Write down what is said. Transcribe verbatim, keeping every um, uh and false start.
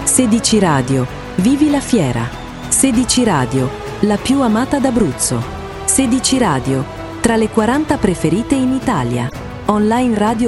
sedici Radio, vivi la fiera. sedici Radio, la più amata d'Abruzzo. sedici Radio, tra le quaranta preferite in Italia. Online radio